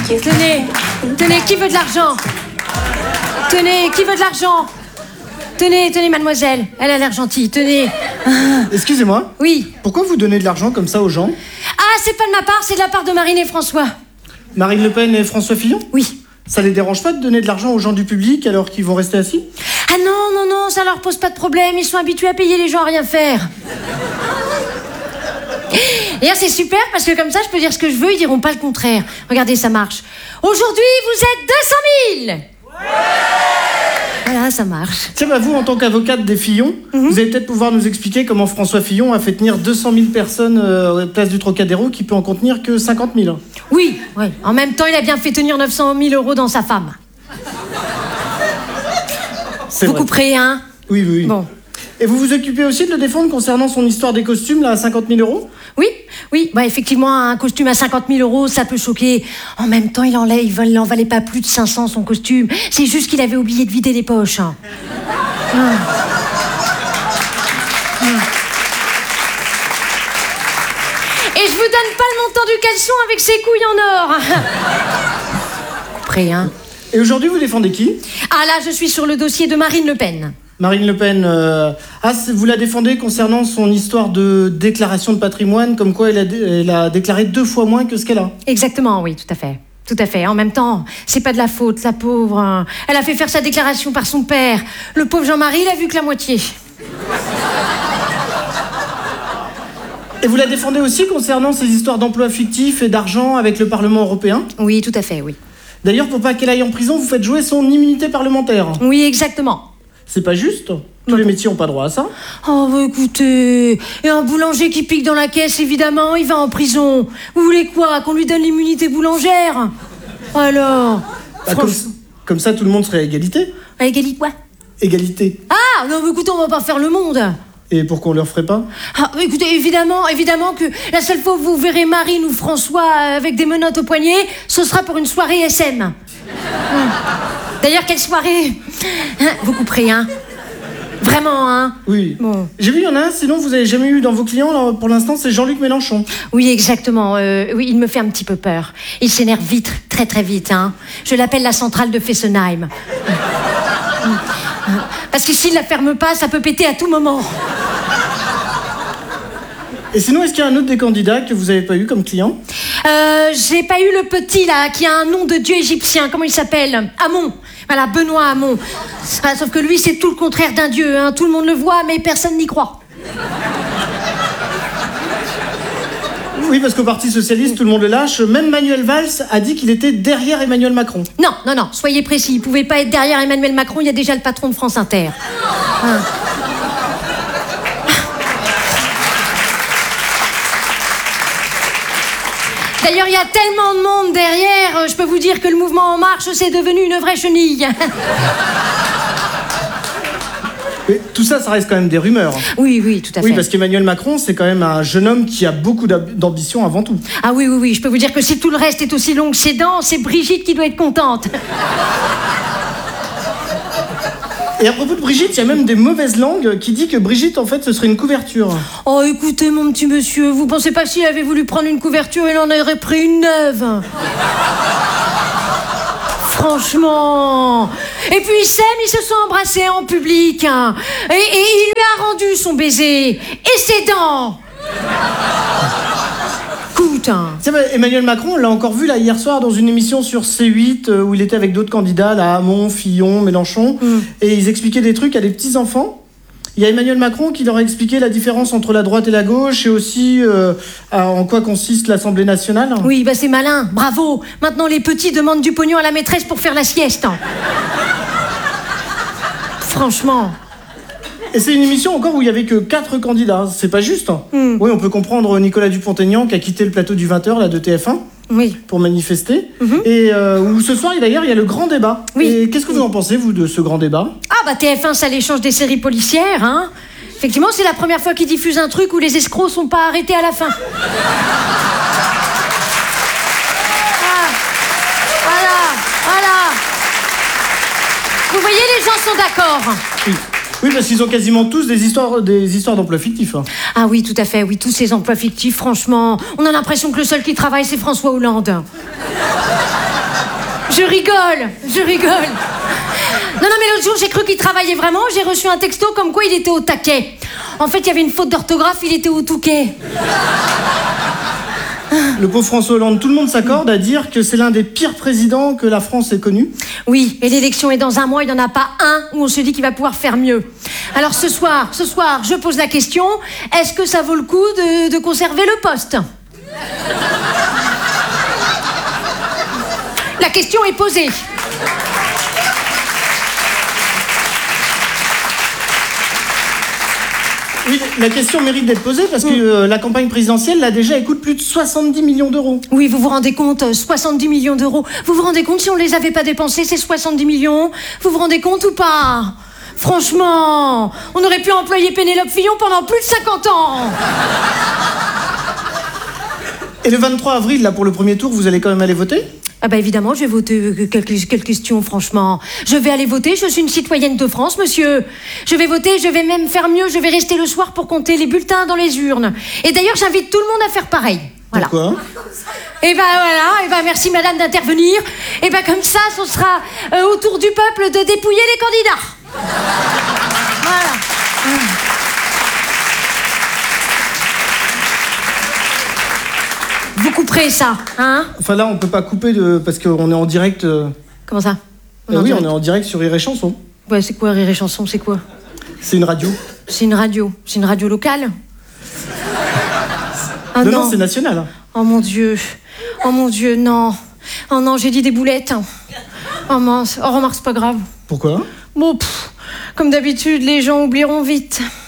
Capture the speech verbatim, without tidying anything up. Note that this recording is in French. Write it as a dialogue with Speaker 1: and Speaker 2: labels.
Speaker 1: Tenez, tenez, qui veut de l'argent? Tenez, qui veut de l'argent? Tenez, tenez, mademoiselle, elle a l'air gentille, tenez.
Speaker 2: Excusez-moi.
Speaker 1: Oui.
Speaker 2: Pourquoi vous donnez de l'argent comme ça aux gens?
Speaker 1: Ah, c'est pas de ma part, c'est de la part de Marine et François.
Speaker 2: Marine Le Pen et François Fillon?
Speaker 1: Oui.
Speaker 2: Ça les dérange pas de donner de l'argent aux gens du public alors qu'ils vont rester assis?
Speaker 1: Ah non, non, non, ça leur pose pas de problème, ils sont habitués à payer les gens à rien faire. D'ailleurs, c'est super parce que comme ça, je peux dire ce que je veux, ils diront pas le contraire. Regardez, ça marche. Aujourd'hui, vous êtes deux cent mille. Ouais. Voilà, ça marche.
Speaker 2: Tiens, bah vous, en tant qu'avocate des Fillon, mm-hmm. vous allez peut-être pouvoir nous expliquer comment François Fillon a fait tenir deux cent mille personnes euh, place du Trocadéro qui peut en contenir que cinquante mille.
Speaker 1: Oui, oui. En même temps, il a bien fait tenir neuf cent mille euros dans sa femme.
Speaker 2: C'est
Speaker 1: vous
Speaker 2: vrai.
Speaker 1: Couperez, hein?
Speaker 2: Oui, oui, oui.
Speaker 1: Bon.
Speaker 2: Et vous vous occupez aussi de le défendre concernant son histoire des costumes, là, à cinquante mille euros?
Speaker 1: Oui, oui. Bah, effectivement, un costume à cinquante mille euros, ça peut choquer. En même temps, il en, il n'en valait pas plus de cinq cents, son costume. C'est juste qu'il avait oublié de vider les poches. Hein. Hum. Hum. Et je vous donne pas le montant du caleçon avec ses couilles en or. Prêt, hein?
Speaker 2: Et aujourd'hui, vous défendez qui?
Speaker 1: Ah là, je suis sur le dossier de Marine Le Pen.
Speaker 2: Marine Le Pen, euh... ah, vous la défendez concernant son histoire de déclaration de patrimoine, comme quoi elle a, dé... elle a déclaré deux fois moins que ce qu'elle a.
Speaker 1: Exactement, oui, tout à fait. Tout à fait. En même temps, c'est pas de la faute, la pauvre. Hein. Elle a fait faire sa déclaration par son père. Le pauvre Jean-Marie, il a vu que la moitié.
Speaker 2: Et vous la défendez aussi concernant ces histoires d'emplois fictifs et d'argent avec le Parlement européen?
Speaker 1: Oui, tout à fait, oui.
Speaker 2: D'ailleurs, pour pas qu'elle aille en prison, vous faites jouer son immunité parlementaire.
Speaker 1: Oui, exactement.
Speaker 2: C'est pas juste? Tous les métiers n'ont pas droit à ça.
Speaker 1: Oh, bah écoutez, et un boulanger qui pique dans la caisse, évidemment, il va en prison. Vous voulez quoi? Qu'on lui donne l'immunité boulangère? Alors
Speaker 2: bah, comme, comme ça, tout le monde serait à égalité.
Speaker 1: À égalité quoi?
Speaker 2: Égalité.
Speaker 1: Ah, non, mais écoutez, on va pas faire le monde.
Speaker 2: Et pourquoi on leur ferait pas?
Speaker 1: Ah, écoutez, évidemment, évidemment que la seule fois où vous verrez Marine ou François avec des menottes au poignet, ce sera pour une soirée S M. D'ailleurs, quelle soirée? Vous couperez, hein? Vraiment, hein?
Speaker 2: Oui.
Speaker 1: Bon.
Speaker 2: J'ai vu, il y en a un, sinon vous avez jamais eu dans vos clients, là, pour l'instant, c'est Jean-Luc Mélenchon.
Speaker 1: Oui, exactement. Euh, oui, il me fait un petit peu peur. Il s'énerve vite, très très vite, hein. Je l'appelle la centrale de Fessenheim. Parce que s'il la ferme pas, ça peut péter à tout moment.
Speaker 2: Et sinon, est-ce qu'il y a un autre des candidats que vous avez pas eu comme client?
Speaker 1: Euh, j'ai pas eu le petit, là, qui a un nom de dieu égyptien. Comment il s'appelle? Amon. Voilà, Benoît Hamon. Ah, sauf que lui, c'est tout le contraire d'un dieu, hein. Tout le monde le voit, mais personne n'y croit.
Speaker 2: Oui, parce qu'au Parti Socialiste, tout le monde le lâche. Même Manuel Valls a dit qu'il était derrière Emmanuel Macron.
Speaker 1: Non, non, non, soyez précis. Il pouvait pas être derrière Emmanuel Macron, il y a déjà le patron de France Inter. Hein. D'ailleurs, il y a tellement de monde derrière, je peux vous dire que le mouvement En Marche, c'est devenu une vraie chenille.
Speaker 2: Mais tout ça, ça reste quand même des rumeurs.
Speaker 1: Oui, oui, tout à fait.
Speaker 2: Oui, parce qu'Emmanuel Macron, c'est quand même un jeune homme qui a beaucoup d'ambition avant tout.
Speaker 1: Ah oui, oui, oui, je peux vous dire que si tout le reste est aussi long que ses dents, c'est Brigitte qui doit être contente.
Speaker 2: Et à propos de Brigitte, il y a même des mauvaises langues qui disent que Brigitte, en fait, ce serait une couverture.
Speaker 1: Oh, écoutez, mon petit monsieur, vous pensez pas que s'il avait voulu prendre une couverture, il en aurait pris une neuve? Franchement. Et puis ils s'aiment, ils se sont embrassés en public. Hein. Et, et il lui a rendu son baiser. Et ses dents. Écoute, hein.
Speaker 2: Tiens, bah, Emmanuel Macron, on l'a encore vu là hier soir dans une émission sur C huit euh, où il était avec d'autres candidats, là, Hamon, Fillon, Mélenchon, mm. et ils expliquaient des trucs à des petits-enfants. Il y a Emmanuel Macron qui leur a expliqué la différence entre la droite et la gauche et aussi euh, en quoi consiste l'Assemblée nationale.
Speaker 1: Oui, bah c'est malin, bravo. Maintenant, les petits demandent du pognon à la maîtresse pour faire la sieste. Franchement.
Speaker 2: Et c'est une émission encore où il y avait que quatre candidats. C'est pas juste. Mm. Oui, on peut comprendre Nicolas Dupont-Aignan qui a quitté le plateau du vingt heures là, de T F un.
Speaker 1: Oui.
Speaker 2: Pour manifester.
Speaker 1: Mm-hmm.
Speaker 2: Et euh, où ce soir, d'ailleurs, il y a le grand débat.
Speaker 1: Oui.
Speaker 2: Et qu'est-ce que vous en pensez, vous, de ce grand débat?
Speaker 1: Ah, bah T F un, ça l'échange des séries policières, hein. Effectivement, c'est la première fois qu'ils diffusent un truc où les escrocs sont pas arrêtés à la fin. Ah, voilà, voilà. Vous voyez, les gens sont d'accord.
Speaker 2: Oui. Oui, parce qu'ils ont quasiment tous des histoires, des histoires d'emplois fictifs. Hein.
Speaker 1: Ah oui, tout à fait, oui, tous ces emplois fictifs, franchement, on a l'impression que le seul qui travaille, c'est François Hollande. Je rigole, je rigole. Non, non, mais l'autre jour, j'ai cru qu'il travaillait vraiment. J'ai reçu un texto comme quoi il était au taquet. En fait, il y avait une faute d'orthographe, il était au touquet.
Speaker 2: Le pauvre François Hollande, tout le monde s'accorde à dire que c'est l'un des pires présidents que la France ait connu.
Speaker 1: Oui, et l'élection est dans un mois, il n'y en a pas un où on se dit qu'il va pouvoir faire mieux. Alors ce soir, ce soir, je pose la question, est-ce que ça vaut le coup de, de conserver le poste ? La question est posée.
Speaker 2: Oui, la question mérite d'être posée parce que euh, la campagne présidentielle, là, déjà, elle coûte plus de soixante-dix millions d'euros.
Speaker 1: Oui, vous vous rendez compte, soixante-dix millions d'euros. Vous vous rendez compte si on les avait pas dépensés, ces soixante-dix millions ? Vous vous rendez compte ou pas ? Franchement, on aurait pu employer Pénélope Fillon pendant plus de cinquante ans.
Speaker 2: Et le vingt-trois avril, là, pour le premier tour, vous allez quand même aller voter ?
Speaker 1: Ah bah évidemment, je vais voter. Quelle, quelle question, franchement. Je vais aller voter, je suis une citoyenne de France, monsieur. Je vais voter, je vais même faire mieux, je vais rester le soir pour compter les bulletins dans les urnes. Et d'ailleurs, j'invite tout le monde à faire pareil. Voilà.
Speaker 2: Pourquoi ?
Speaker 1: Et ben voilà, et ben merci madame d'intervenir. Et ben comme ça, ce sera euh, au tour du peuple de dépouiller les candidats. Voilà. Mmh. Vous couperez ça, hein ?
Speaker 2: Enfin là, on peut pas couper de... parce qu'on est en direct... euh,
Speaker 1: Comment ça ?
Speaker 2: euh, oui, on est en direct sur Rire et Chanson.
Speaker 1: Ouais, c'est quoi Rire et Chanson, c'est quoi ?
Speaker 2: C'est une radio.
Speaker 1: C'est une radio. C'est une radio locale ? Ah
Speaker 2: non,
Speaker 1: non,
Speaker 2: non, c'est national. hein.
Speaker 1: Oh mon Dieu. Oh mon Dieu, non. Oh non, j'ai dit des boulettes. Oh mince. Oh remarque, c'est pas grave.
Speaker 2: Pourquoi ?
Speaker 1: Bon, pff, comme d'habitude, les gens oublieront vite.